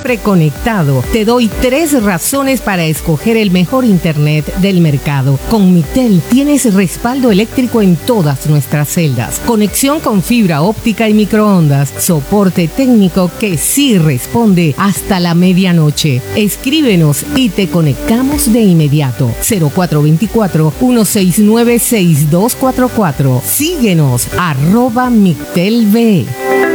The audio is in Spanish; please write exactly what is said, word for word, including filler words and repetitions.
siempre conectado. Te doy tres razones para escoger el mejor internet del mercado. Con Mitel tienes respaldo eléctrico en todas nuestras celdas, conexión con fibra óptica y microondas, soporte técnico que sí responde hasta la medianoche. Escríbenos y te conectamos de inmediato. cero cuatro dos cuatro, uno seis nueve, seis dos cuatro cuatro. Síguenos, arroba Mictel V.